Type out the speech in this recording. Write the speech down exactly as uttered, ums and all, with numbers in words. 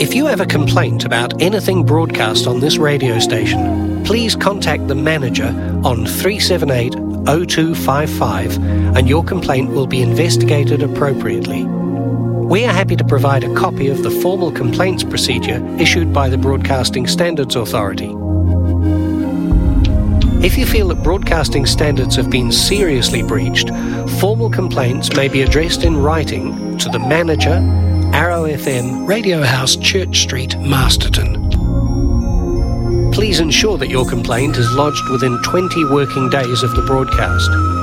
If you have a complaint about anything broadcast on this radio station, please contact the manager on three seven eight, oh two five five and your complaint will be investigated appropriately. We are happy to provide a copy of the formal complaints procedure issued by the Broadcasting Standards Authority. If you feel that broadcasting standards have been seriously breached, formal complaints may be addressed in writing to the manager, Arrow F M, Radio House, Church Street, Masterton. Please ensure that your complaint is lodged within twenty working days of the broadcast.